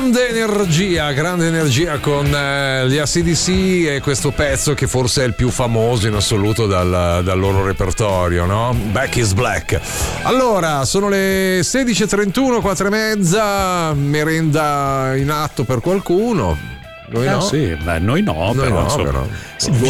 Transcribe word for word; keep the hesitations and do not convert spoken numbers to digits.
Grande energia, grande energia con eh, gli A C D C e questo pezzo che forse è il più famoso in assoluto dal, dal loro repertorio, no? Back is Black. Allora, sono le sedici e trentuno, quattro e mezza, merenda in atto per qualcuno. Noi eh no. sì, beh, noi no, Noi però, no, insomma, però. sì,